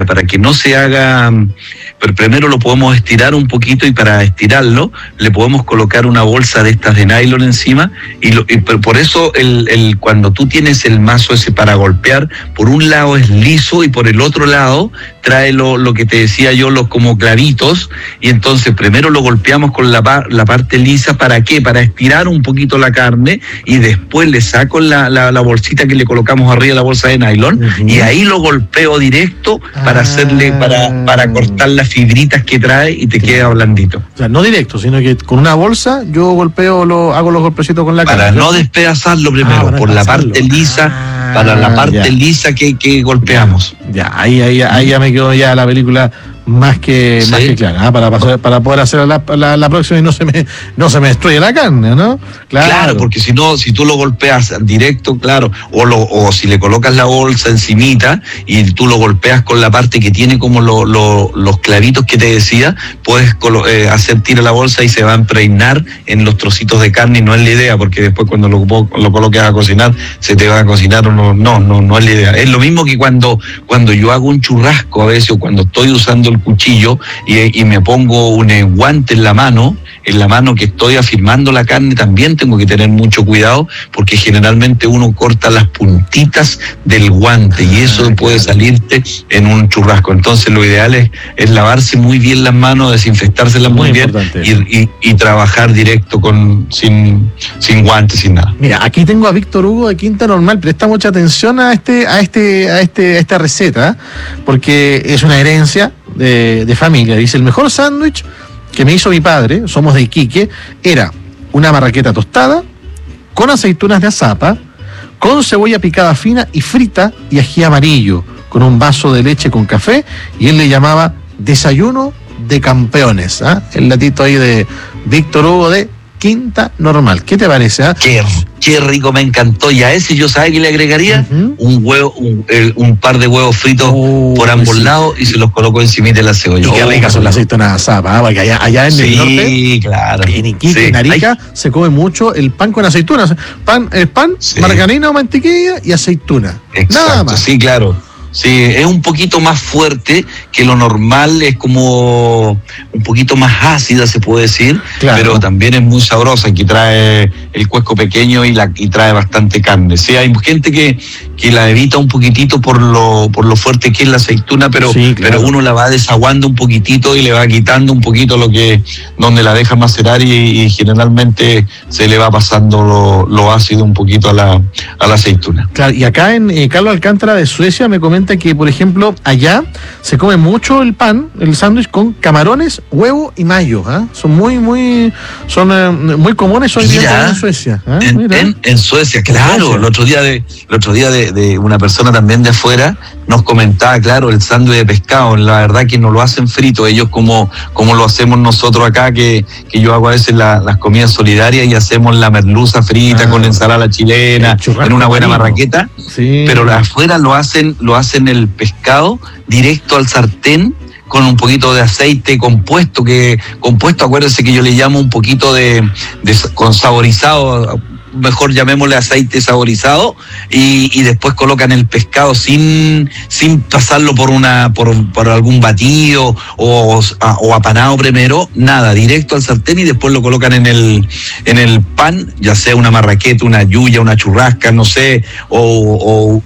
para que no se haga, pero primero lo podemos estirar un poquito, y para estirarlo le podemos colocar una bolsa de estas de nylon encima, y por eso cuando tú tienes el mazo ese para golpear, por un lado es liso y por el otro lado trae lo que te decía yo, los como clavitos, y entonces primero lo golpeamos con la parte lisa. ¿Para qué? Para estirar un poquito la carne, y después le saco la bolsita que le colocamos arriba de la bolsa de nylon, y ahí lo golpeo directo para hacerle, para cortar las fibritas que trae, y te queda blandito. O sea, no directo, sino que con una bolsa yo hago los golpecitos con la carne. Para no despedazarlo primero, por la parte lisa, para la parte lisa que golpeamos. Ya, ahí ya me quedó ya la película más que clara, para poder hacer la próxima y no se me destruye la carne, ¿no? Claro, porque si tú lo golpeas directo, claro, o si le colocas la bolsa encimita y tú lo golpeas con la parte que tiene como los clavitos que te decía, puedes hacer tira la bolsa y se va a impregnar en los trocitos de carne, y no es la idea, porque después cuando lo coloques a cocinar, se te va a cocinar o no es la idea. Es lo mismo que cuando yo hago un churrasco a veces, o cuando estoy usando el cuchillo y me pongo un guante en la mano que estoy afirmando la carne, también tengo que tener mucho cuidado, porque generalmente uno corta las puntitas del guante y eso puede salirte en un churrasco. Entonces lo ideal es lavarse muy bien las manos, desinfectárselas muy bien y trabajar directo sin guantes, sin nada. Mira, aquí tengo a Víctor Hugo de Quinta Normal. Presta mucha atención a esta receta, porque es una herencia de familia. Dice: el mejor sándwich que me hizo mi padre, somos de Iquique, era una marraqueta tostada con aceitunas de azapa, con cebolla picada fina y frita, y ají amarillo, con un vaso de leche con café, y él le llamaba desayuno de campeones. El latito ahí de Víctor Hugo de Quinta Normal. ¿Qué te parece? Qué rico, me encantó. Y a ese yo, ¿sabes qué le agregaría? Un huevo, un par de huevos fritos por ambos lados, y se los coloco encima de la cebolla. Y qué ricas son las aceitunas de azapa, porque allá en el norte, claro, en Iquique, en Arica, se come mucho el pan con aceitunas. Pan, margarina o mantequilla y aceituna. Exacto, nada más. Sí, claro. Sí, es un poquito más fuerte que lo normal, es como un poquito más ácida, se puede decir, pero también es muy sabrosa, que trae el cuesco pequeño y trae bastante carne. Sí, hay gente que la evita un poquitito por lo fuerte que es la aceituna, pero uno la va desaguando un poquitito y le va quitando un poquito donde la deja macerar, y generalmente se le va pasando lo ácido un poquito a la aceituna. Claro, y acá en Carlos Alcántara de Suecia me comenta que, por ejemplo, allá se come mucho el sándwich con camarones, huevo y mayo. Son muy comunes hoy día en Suecia. En Suecia, claro. El otro día de una persona también de afuera nos comentaba, claro, el sándwich de pescado. La verdad que no lo hacen frito, ellos como lo hacemos nosotros acá, que yo hago a veces las comidas solidarias y hacemos la merluza frita con ensalada chilena, en una buena marraqueta, pero afuera lo hacen el pescado directo al sartén con un poquito de aceite compuesto, acuérdense que yo le llamo un poquito con saborizado, mejor llamémosle aceite saborizado, y después colocan el pescado sin pasarlo por algún batido o apanado primero, nada, directo al sartén, y después lo colocan en el pan, ya sea una marraqueta, una yuya, una churrasca, no sé, o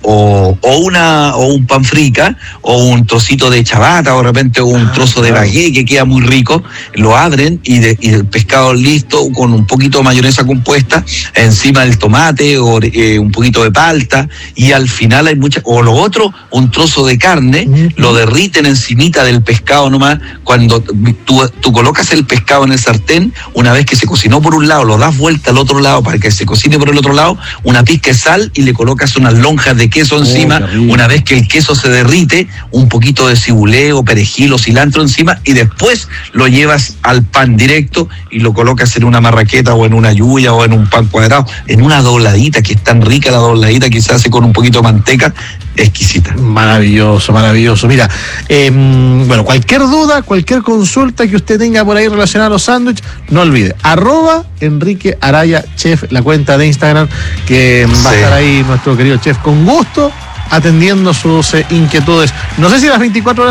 un pan frica, o un trocito de chabata, o de repente un trozo de baguette que queda muy rico, lo abren y el pescado listo, con un poquito de mayonesa compuesta encima del tomate, o un poquito de palta, y al final hay un trozo de carne, lo derriten encimita del pescado nomás. Cuando tú colocas el pescado en el sartén, una vez que se cocinó por un lado, lo das vuelta al otro lado para que se cocine por el otro lado, una pizca de sal, y le colocas unas lonjas de queso encima. Una vez que el queso se derrite, un poquito de cibuleo, perejil o cilantro encima, y después lo llevas al pan directo y lo colocas en una marraqueta o en una yuya o en un pan cuadrado, en una dobladita, que es tan rica la dobladita que se hace con un poquito de manteca, exquisita. Maravilloso. Mira, cualquier duda, cualquier consulta que usted tenga por ahí relacionada a los sándwiches, no olvide, @Enrique Araya Chef, la cuenta de Instagram, que va a estar ahí nuestro querido chef con gusto atendiendo sus inquietudes. No sé si las 24 horas